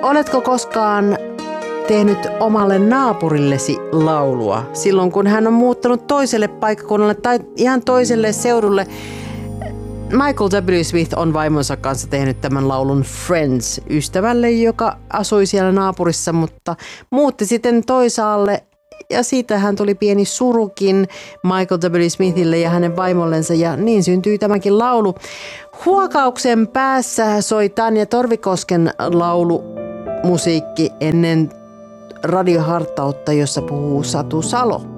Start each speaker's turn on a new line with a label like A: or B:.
A: Oletko koskaan tehnyt omalle naapurillesi laulua silloin, kun hän on muuttanut toiselle paikkakunnalle tai ihan toiselle seudulle? Michael W. Smith on vaimonsa kanssa tehnyt tämän laulun Friends ystävälle, joka asui siellä naapurissa, mutta muutti sitten toisaalle. Ja siitähän tuli pieni surukin Michael W. Smithille ja hänen vaimollensa, ja niin syntyi tämäkin laulu. Huokauksen päässä soi Tanja Torvikosken laulumusiikki ennen radiohartautta, jossa puhuu Satu Salo.